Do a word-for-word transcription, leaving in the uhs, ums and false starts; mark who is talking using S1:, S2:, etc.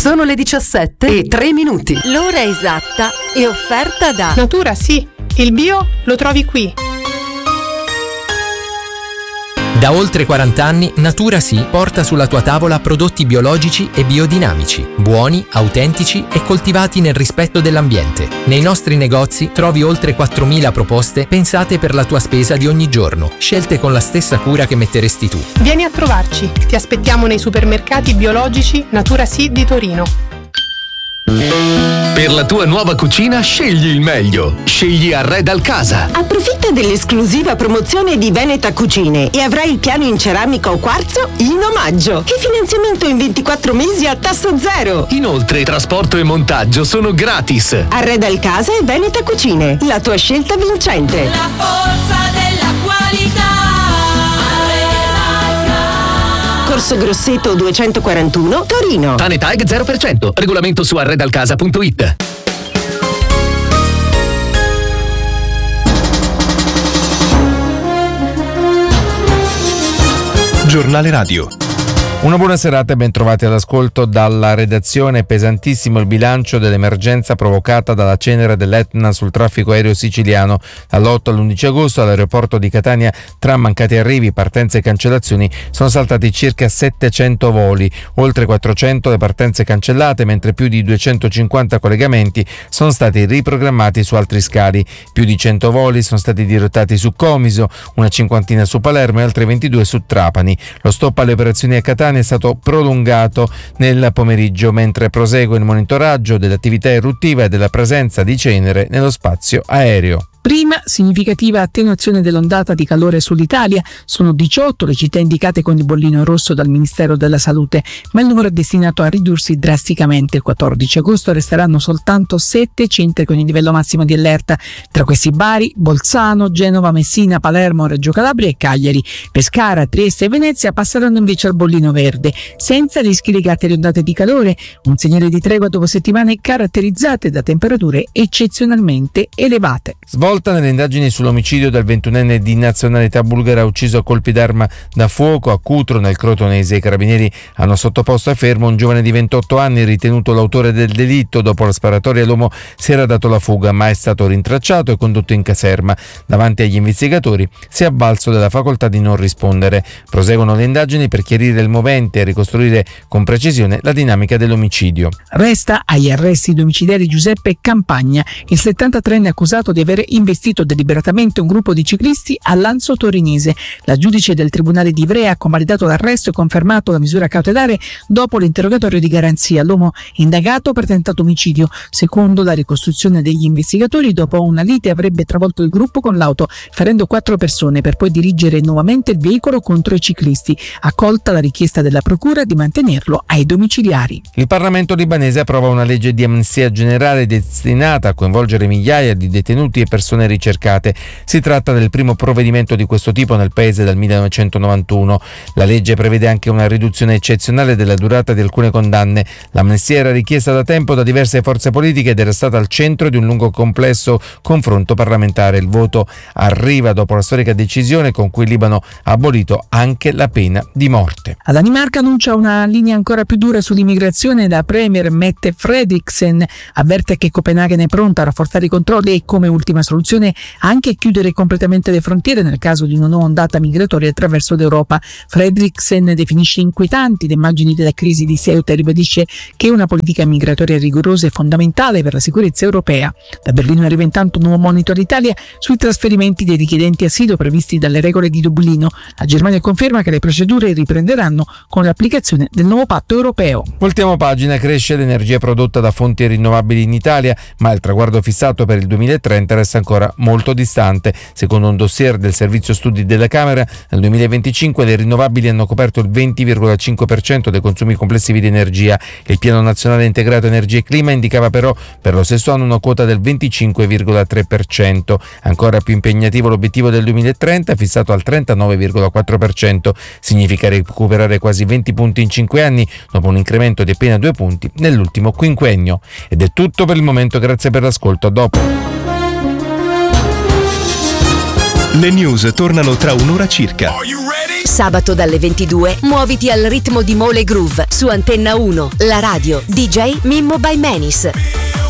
S1: Sono le diciassette e tre minuti.
S2: L'ora esatta è offerta da
S3: Natura Sì, il bio lo trovi qui.
S4: Da oltre quaranta anni Natura Sì porta sulla tua tavola prodotti biologici e biodinamici, buoni, autentici e coltivati nel rispetto dell'ambiente. Nei nostri negozi trovi oltre quattromila proposte pensate per la tua spesa di ogni giorno, scelte con la stessa cura che metteresti tu.
S3: Vieni a trovarci, ti aspettiamo nei supermercati biologici Natura Sì di Torino.
S5: Per la tua nuova cucina scegli il meglio. Scegli Arredal Casa.
S6: Approfitta dell'esclusiva promozione di Veneta Cucine e avrai il piano in ceramica o quarzo in omaggio e finanziamento in ventiquattro mesi a tasso zero.
S5: Inoltre trasporto e montaggio sono gratis.
S6: Arredal Casa e Veneta Cucine, la tua scelta vincente.
S7: La forza della qualità.
S6: Corso Grosseto duecentoquarantuno, Torino.
S5: Tanetag zero per cento. Regolamento su arredalcasa punto it.
S8: Giornale Radio. Una buona serata e ben trovati all'ascolto dalla redazione. Pesantissimo il bilancio dell'emergenza provocata dalla cenere dell'Etna sul traffico aereo siciliano. Dall'otto all'undici agosto all'aeroporto di Catania, tra mancati arrivi, partenze e cancellazioni, sono saltati circa settecento voli, oltre quattrocento le partenze cancellate, mentre più di duecentocinquanta collegamenti sono stati riprogrammati su altri scali. Più di cento voli sono stati dirottati su Comiso, una cinquantina su Palermo e altri ventidue su Trapani. Lo stop alle operazioni a Catania è stato prolungato nel pomeriggio, mentre prosegue il monitoraggio dell'attività eruttiva e della presenza di cenere nello spazio aereo.
S9: Prima significativa attenuazione dell'ondata di calore sull'Italia, sono diciotto le città indicate con il bollino rosso dal Ministero della Salute, ma il numero è destinato a ridursi drasticamente. Il quattordici agosto resteranno soltanto sette centri con il livello massimo di allerta, tra questi Bari, Bolzano, Genova, Messina, Palermo, Reggio Calabria e Cagliari. Pescara, Trieste e Venezia passeranno invece al bollino verde, senza rischi legati alle ondate di calore, un segnale di tregua dopo settimane caratterizzate da temperature eccezionalmente elevate.
S8: Svolta nelle indagini sull'omicidio del ventunenne di nazionalità bulgara ucciso a colpi d'arma da fuoco a Cutro nel Crotonese. I carabinieri hanno sottoposto a fermo un giovane di ventotto anni ritenuto l'autore del delitto. Dopo la sparatoria l'uomo si era dato la fuga, ma è stato rintracciato e condotto in caserma. Davanti agli investigatori si è avvalso della facoltà di non rispondere. Proseguono le indagini per chiarire il movente e ricostruire con precisione la dinamica dell'omicidio.
S9: Resta agli arresti domiciliari Giuseppe Campagna, il settantatreenne accusato di avere investito deliberatamente un gruppo di ciclisti a Lanzo Torinese. La giudice del Tribunale di Ivrea ha convalidato l'arresto e confermato la misura cautelare dopo l'interrogatorio di garanzia. L'uomo indagato per tentato omicidio. Secondo la ricostruzione degli investigatori, dopo una lite avrebbe travolto il gruppo con l'auto, ferendo quattro persone, per poi dirigere nuovamente il veicolo contro i ciclisti. Accolta la richiesta della procura di mantenerlo ai domiciliari.
S8: Il Parlamento libanese approva una legge di amnistia generale destinata a coinvolgere migliaia di detenuti e persone ricercate. Si tratta del primo provvedimento di questo tipo nel paese dal millenovecentonovantuno. La legge prevede anche una riduzione eccezionale della durata di alcune condanne. L'amnistia era richiesta da tempo da diverse forze politiche ed era stata al centro di un lungo complesso confronto parlamentare. Il voto arriva dopo la storica decisione con cui il Libano ha abolito anche la pena di morte.
S9: La Danimarca annuncia una linea ancora più dura sull'immigrazione. La premier Mette Frederiksen avverte che Copenaghen è pronta a rafforzare i controlli e, come ultima soluzione, anche chiudere completamente le frontiere nel caso di una nuova ondata migratoria attraverso l'Europa. Frederiksen definisce inquietanti le immagini della crisi di Ceuta e ribadisce che una politica migratoria rigorosa è fondamentale per la sicurezza europea. Da Berlino arriva intanto un nuovo monito all'Italia sui trasferimenti dei richiedenti asilo previsti dalle regole di Dublino. La Germania conferma che le procedure riprenderanno con l'applicazione del nuovo patto europeo.
S8: Voltiamo pagina. Cresce l'energia prodotta da fonti rinnovabili in Italia, ma il traguardo fissato per il duemilatrenta resta ancora molto distante. Secondo un dossier del Servizio Studi della Camera, nel duemilaventicinque le rinnovabili hanno coperto il venti virgola cinque per cento dei consumi complessivi di energia. Il Piano Nazionale Integrato Energia e Clima indicava però per lo stesso anno una quota del venticinque virgola tre per cento. Ancora più impegnativo l'obiettivo del duemilatrenta, fissato al trentanove virgola quattro per cento. Significa recuperare quasi venti punti in cinque anni, dopo un incremento di appena due punti nell'ultimo quinquennio. Ed è tutto per il momento, grazie per l'ascolto, a dopo.
S10: Le news tornano tra un'ora circa.
S11: Are you ready?
S2: Sabato dalle ventidue muoviti al ritmo di Mole Groove su Antenna uno, la radio D J Mimmo by Menis.